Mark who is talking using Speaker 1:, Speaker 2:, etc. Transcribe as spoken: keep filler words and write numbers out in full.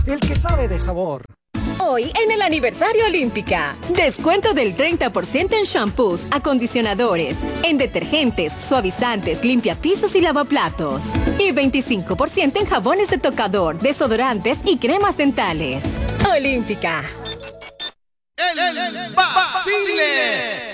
Speaker 1: el que sabe de sabor.
Speaker 2: Hoy en el aniversario Olímpica, descuento del treinta por ciento en shampoos, acondicionadores, en detergentes, suavizantes, limpiapisos y lavaplatos. Y veinticinco por ciento en jabones de tocador, desodorantes y cremas dentales. Olímpica.
Speaker 3: El Basile.